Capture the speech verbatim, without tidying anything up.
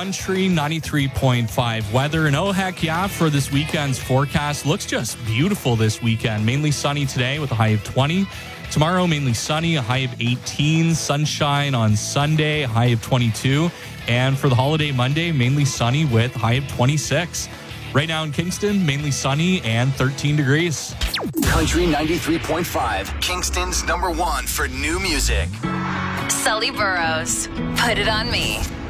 Country ninety-three point five weather. And oh, heck yeah, for this weekend's forecast. Looks just beautiful this weekend. Mainly sunny today with a high of twenty. Tomorrow, mainly sunny, a high of eighteen. Sunshine on Sunday, a high of twenty-two. And for the holiday Monday, mainly sunny with a high of twenty-six. Right now in Kingston, mainly sunny and thirteen degrees. Country ninety-three point five, Kingston's number one for new music. Sully Burrows, Put It On Me.